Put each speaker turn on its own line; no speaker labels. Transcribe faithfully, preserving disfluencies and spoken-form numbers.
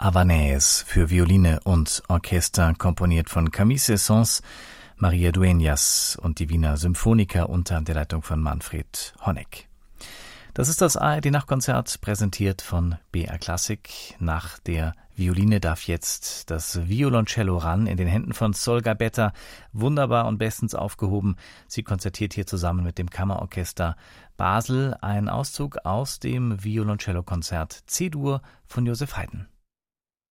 Havanaise für Violine und Orchester, komponiert von Camille Saint-Saëns, Maria Dueñas und die Wiener Symphoniker unter der Leitung von Manfred Honeck. Das ist das A R D-Nachtkonzert, präsentiert von B R Klassik. Nach der Violine darf jetzt das Violoncello ran, in den Händen von Sol Gabetta, wunderbar und bestens aufgehoben. Sie konzertiert hier zusammen mit dem Kammerorchester Basel. Ein Auszug aus dem Violoncello-Konzert C-Dur von Joseph Haydn.